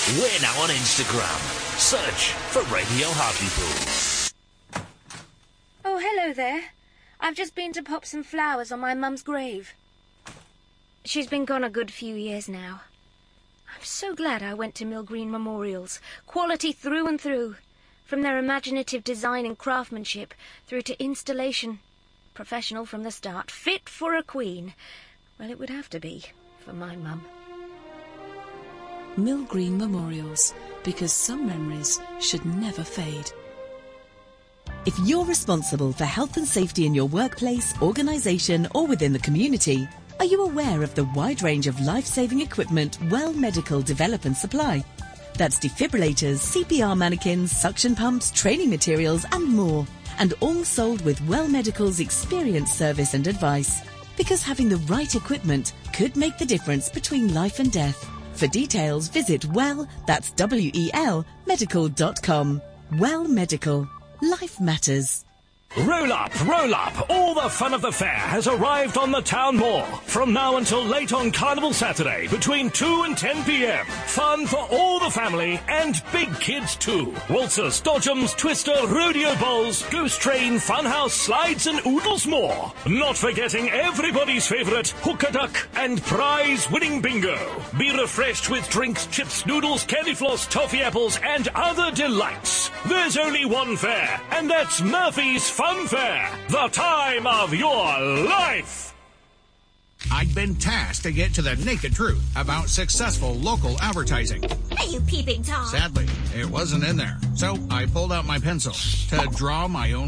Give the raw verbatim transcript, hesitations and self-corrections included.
We're now on Instagram. Search for Radio Hartlepool. Oh, hello there. I've just been to pop some flowers on my mum's grave. She's been gone a good few years now. I'm so glad I went to Mill Green Memorials. Quality through and through. From their imaginative design and craftsmanship through to installation. Professional from the start. Fit for a queen. Well, it would have to be for my mum. Mill Green Memorials. Because some memories should never fade. If you're responsible for health and safety in your workplace, organisation or within the community, are you aware of the wide range of life-saving equipment Well Medical develop and supply? That's defibrillators, C P R mannequins, suction pumps, training materials and more. And all sold with Well Medical's experienced service and advice. Because having the right equipment could make the difference between life and death. For details, visit Well, that's W E L, medical dot com. Well Medical. Life matters. Roll up, roll up. All the fun of the fair has arrived on the town moor. From now until late on Carnival Saturday, between two and ten p.m. Fun for all the family and big kids too. Waltzers, dodgems, twister, rodeo bowls, ghost train, funhouse, slides and oodles more. Not forgetting everybody's favourite hooker duck and prize-winning bingo. Be refreshed with drinks, chips, noodles, candy floss, toffee apples and other delights. There's only one fair, and that's Murphy's Fun Fair, the time of your life. I'd been tasked to get to the naked truth about successful local advertising. Are you peeping Tom? Sadly, it wasn't in there, so I pulled out my pencil to draw my own